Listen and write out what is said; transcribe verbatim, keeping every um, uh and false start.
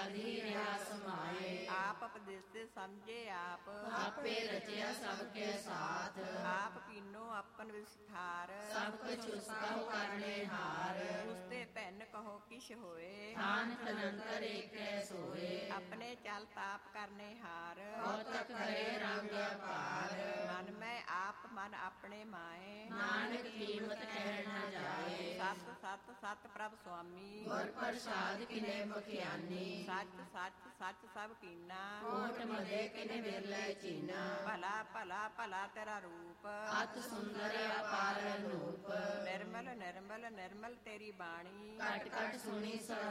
ਸਦ ਹੀ ਰਿਹਾ ਸਮਾਏ। ਆਪ ਉਪਦੇਸਤੇ ਸਮਝੇ ਆਪ, ਆਪੇ ਰਚਿਆ ਸਭ ਕੇ ਸਾਥ। ਆਪ ਕੀਨੋ ਆਪਨ ਵਿਸਥਾਰ, ਸਭ ਕੁਛ ਉਸਕਾ ਕਰਨੇ ਹਾਰ। ਉਸਤੇ ਭੈਨ ਕਹੋ ਕਿਛ ਹੋਏ, ਥਾਨ ਤਨੰਤਰ ਏਕੈ ਸੋਏ। ਆਪਣੇ ਚਲ ਤਾਪ ਕਰਨੇ ਹਾਰ, ਕੌਤਕ ਕਰੇ ਰੰਗ ਅਪਾਰ। ਮਨ ਮੈਂ ਆਪ ਮਨ ਆਪਣੇ ਮਾਏ, ਨਾਨਕ ਕੀਮਤ ਕਹਿ ਨਾ ਜਾਏ। ਸਤ ਸਤ ਸਤ ਪ੍ਰਭ ਸੁਆਮੀ, ਗੁਰ ਪ੍ਰਸਾਦ ਕਿਨੇ ਬਖਿਆਨੀ। ਸੱਚ ਸੱਚ ਸੱਚ ਸਭ ਕੀਨਾ, ਕੋਟ ਮਦੇ ਕਿਨੇ ਵਿਰਲੇ ਚੀਨਾ। ਭਲਾ ਭਲਾ ਭਲਾ ਤੇਰਾ ਰੂਪ, ਅਤ ਸੁੰਦਰ ਅਪਾਰ ਅਨੂਪ। ਨਿਰਮਲ ਨਿਰਮਲ ਨਿਰਮਲ ਤੇਰੀ ਬਾਣੀ, ਘਟ ਘਟ ਸੁਣੀ ਸਾ